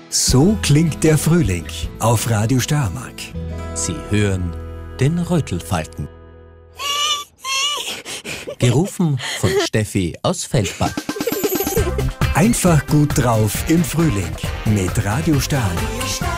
So klingt der Frühling auf Radio Steiermark. Sie hören den Rötelfalken. Gerufen von Steffi aus Feldbach. Einfach gut drauf im Frühling mit Radio Steiermark.